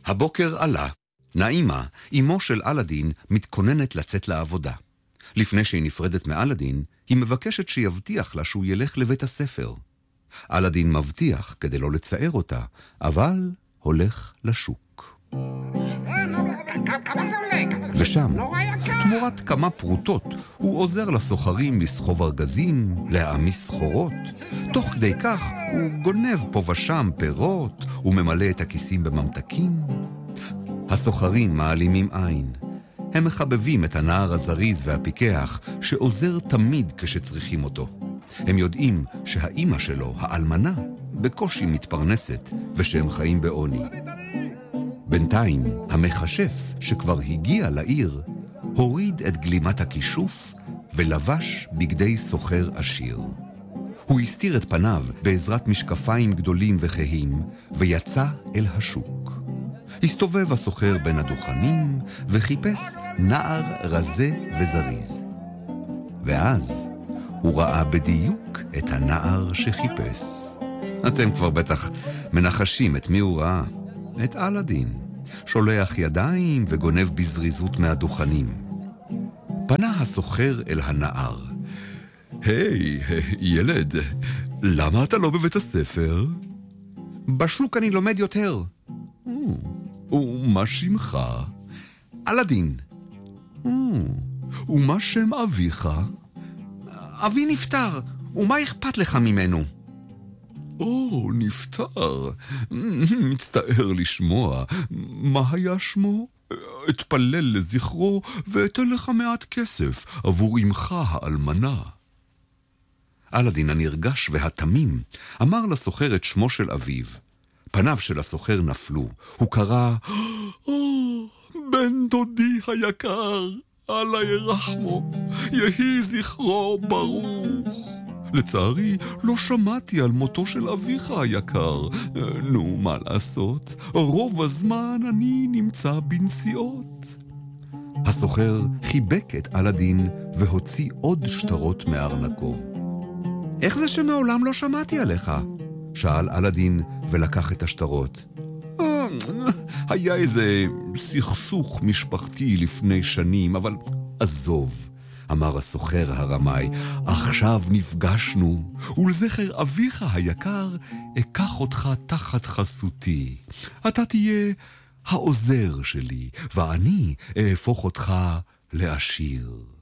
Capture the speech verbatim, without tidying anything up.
הבוקר עלה. נעימה, אמו של אלאדין, מתכוננת לצאת לעבודה. לפני שהיא נפרדת מאלאדין, היא מבקשת שיבטיח לה שהוא ילך לבית הספר. אלאדין מבטיח כדי לא לצער אותה, אבל הולך לשוק. ושם, תמורת כמה פרוטות, הוא עוזר לסוחרים לסחוב ארגזים, להעמיס סחורות. תוך כדי כך הוא גונב פה ושם פירות, וממלא את הכיסים בממתקים. הסוחרים מעלימים עין. הם מחבבים את הנער הזריז והפיקח, שעוזר תמיד כשצריכים אותו. הם יודעים שהאימא שלו, האלמנה, בקושי מתפרנסת, ושהם חיים בעוני. בינתיים, המחשף שכבר הגיע לעיר, הוריד את גלימת הכישוף ולבש בגדי סוחר עשיר. הוא הסתיר את פניו בעזרת משקפיים גדולים וכהים, ויצא אל השוק. הסתובב הסוחר בין הדוכנים, וחיפש נער רזה וזריז. ואז הוא ראה בדיוק את הנער שחיפש. אתם כבר בטח מנחשים את מי הוא ראה. את אלאדין, שולח ידיים וגונב בזריזות מהדוכנים. פנה הסוחר אל הנער. היי, hey, ילד, למה אתה לא בבית הספר? בשוק אני לומד יותר. Mm, ומה שמך? אלאדין. Mm, ומה שם אביך? אבי נפטר, ומה אכפת לך ממנו? או, נפטר. מצטער לשמוע. מה היה שמו? אתפלל לזכרו ואתן לך מעט כסף עבור אמך האלמנה. אלאדין הנרגש והתמים אמר לסוחר את שמו של אביו. פניו של הסוחר נפלו. הוא קרא, או, בן דודי היקר, אללה ירחמו, יהי זכרו ברוך. לצערי, לא שמעתי על מותו של אביך היקר. נו, מה לעשות? רוב הזמן אני נמצא בנסיעות. הסוחר חיבק את אלאדין והוציא עוד שטרות מארנקו. איך זה שמעולם לא שמעתי עליך? שאל אלאדין ולקח את השטרות. היה איזה סכסוך משפחתי לפני שנים, אבל עזוב. אמר הסוחר הרמאי, עכשיו נפגשנו, ולזכר אביך היקר, אקח אותך תחת חסותי. אתה תהיה העוזר שלי, ואני אהפוך אותך לעשיר.